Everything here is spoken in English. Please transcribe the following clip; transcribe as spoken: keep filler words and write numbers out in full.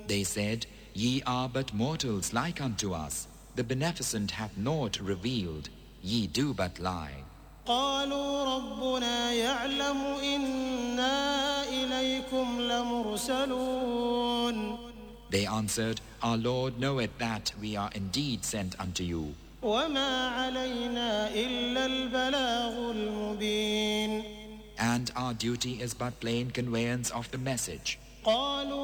They said, Ye are but mortals like unto us. The Beneficent hath naught revealed. Ye do but lie. قالوا ربنا يعلم إنا إليكم لمرسلون. They answered, Our Lord knoweth that we are indeed sent unto you. وما علينا إلا البلاغ المبين. And our duty is but plain conveyance of the message. قالوا